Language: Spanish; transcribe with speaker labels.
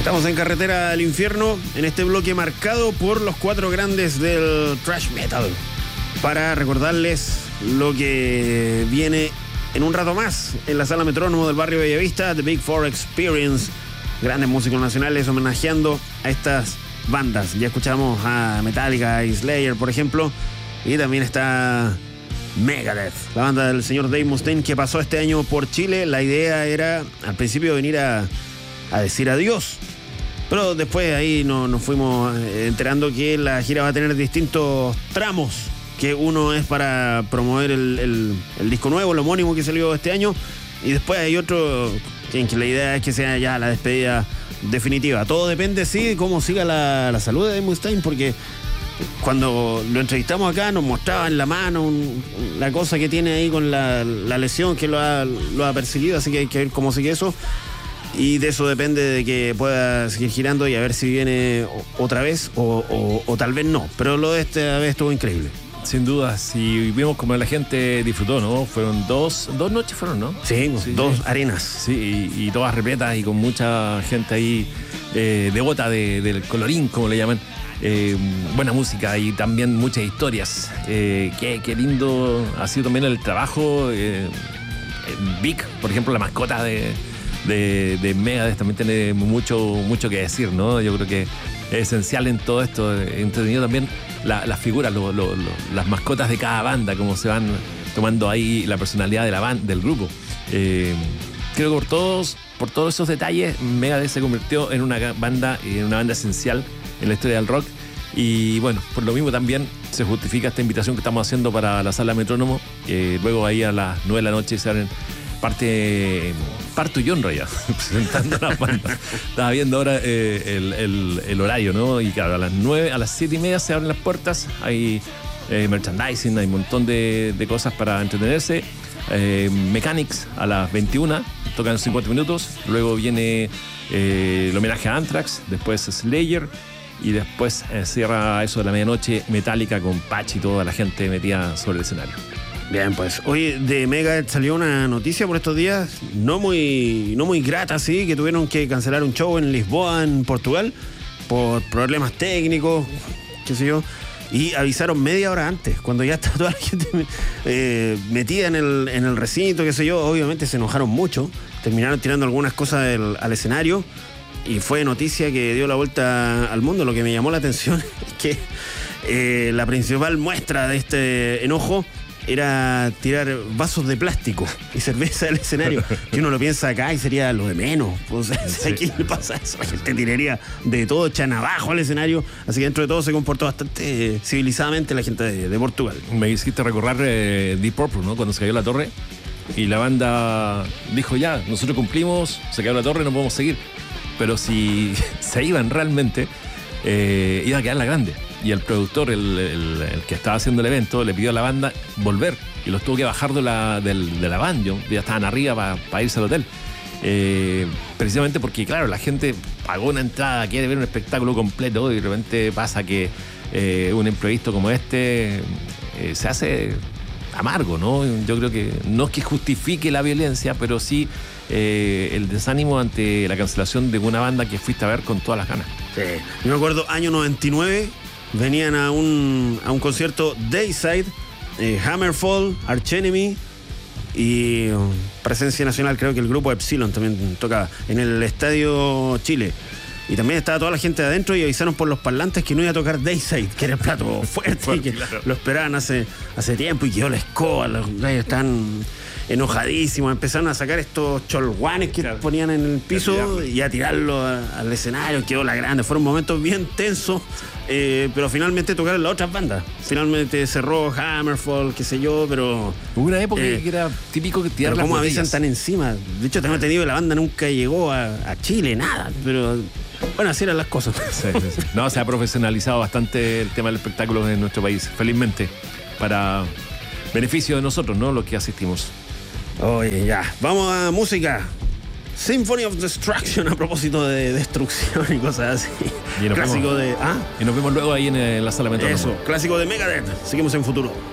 Speaker 1: Estamos en Carretera al Infierno, en este bloque marcado por los 4 grandes del thrash metal, para recordarles lo que viene en un rato más en la Sala Metrónomo del barrio Bellavista, The Big Four Experience. Grandes músicos nacionales homenajeando a estas bandas. Ya escuchamos a Metallica y Slayer, por ejemplo, y también está Megadeth, la banda del señor Dave Mustaine, que pasó este año por Chile. La idea era al principio venir a decir adiós, pero después ahí nos fuimos enterando que la gira va a tener distintos tramos, que uno es para promover el disco nuevo, el homónimo que salió este año, y después hay otro en que la idea es que sea ya la despedida definitiva. Todo depende, sí, de cómo siga la salud de Dave Mustaine, porque cuando lo entrevistamos acá nos mostraba en la mano la cosa que tiene ahí con la lesión que lo ha perseguido, así que hay que ver cómo sigue eso. Y de eso depende de que pueda seguir girando y a ver si viene otra vez o tal vez no. Pero lo de esta vez estuvo increíble.
Speaker 2: Sin duda, si vimos como la gente disfrutó, ¿no? Fueron dos noches, ¿no?
Speaker 1: Sí, sí, dos arenas.
Speaker 2: Sí, y todas repletas y con mucha gente ahí devota del colorín, como le llaman. Buena música y también muchas historias. Qué lindo ha sido también el trabajo. Vic, por ejemplo, la mascota de Megadeth también tiene mucho que decir, ¿no? Yo creo que es esencial en todo esto. Entretenido también las figuras, las mascotas de cada banda, cómo se van tomando ahí la personalidad de la banda, del grupo. Creo que por todos esos detalles, Megadeth se convirtió en una banda esencial en la historia del rock. Y bueno, por lo mismo también se justifica esta invitación que estamos haciendo para la Sala Metrónomo. Luego ahí a las 9 de la noche se abren parto yo en realidad, presentando las bandas. Estaba viendo ahora el horario, ¿no? Y claro, a las 9, a las 7:30 se abren las puertas. Hay merchandising, hay un montón de cosas para entretenerse. Mechanics a las 21, tocan 50 minutos. Luego viene el homenaje a Anthrax, después Slayer. Y después cierra eso de la medianoche Metallica con Patch y toda la gente metida sobre el escenario.
Speaker 1: Bien, pues hoy de Megadeth salió una noticia por estos días no muy grata, sí, que tuvieron que cancelar un show en Lisboa, en Portugal, por problemas técnicos, qué sé yo, y avisaron media hora antes, cuando ya está toda la gente metida en el recinto, qué sé yo. Obviamente se enojaron mucho, terminaron tirando algunas cosas al escenario, y fue noticia que dio la vuelta al mundo. Lo que me llamó la atención es que la principal muestra de este enojo era tirar vasos de plástico y cerveza del escenario, que uno lo piensa acá y sería lo de menos. O sea, ¿a quién le pasa eso? La gente tiraría de todo, echan abajo al escenario. Así que dentro de todo se comportó bastante civilizadamente la gente de Portugal.
Speaker 2: Me hiciste recordar Deep Purple, ¿no? Cuando se cayó la torre y la banda dijo ya, nosotros cumplimos, se cayó la torre, no podemos seguir. Pero si se iban realmente, iba a quedar la grande. Y el productor, el que estaba haciendo el evento, le pidió a la banda volver y los tuvo que bajar de la van. Ya estaban arriba para irse al hotel. Precisamente porque, claro, la gente pagó una entrada, quiere ver un espectáculo completo y de repente pasa que un imprevisto como este se hace amargo, ¿no? Yo creo que no es que justifique la violencia, pero sí el desánimo ante la cancelación de una banda que fuiste a ver con todas las ganas.
Speaker 1: Sí. Yo me acuerdo, año 99, venían a un concierto Dayside, Hammerfall, Arch Enemy y presencia nacional, creo que el grupo Epsilon también tocaba en el Estadio Chile. Y también estaba toda la gente de adentro y avisaron por los parlantes que no iba a tocar Dayside, que era el plato fuerte y que claro, lo esperaban hace tiempo, y quedó la escoba. Los gallos están enojadísimos, empezaron a sacar estos cholguanes que ponían en el piso y a tirarlo al escenario. Quedó la grande. Fueron momentos bien tensos, pero finalmente tocaron las otras bandas. Finalmente cerró Hammerfall, qué sé yo, pero
Speaker 2: hubo una época que era típico que tirar las
Speaker 1: botellas. ¿Cómo avisan tan encima? De hecho, tengo entendido que la banda nunca llegó a Chile, nada, pero bueno, así eran las cosas.
Speaker 2: Sí. No, se ha profesionalizado bastante el tema del espectáculo en nuestro país, felizmente, para beneficio de nosotros, ¿no? Los que asistimos.
Speaker 1: Oye, ya, vamos a música. Symphony of Destruction, a propósito de destrucción y cosas así.
Speaker 2: Y nos vemos luego ahí en la Sala Metrónomo.
Speaker 1: Eso, clásico de Megadeth. Seguimos en Futuro.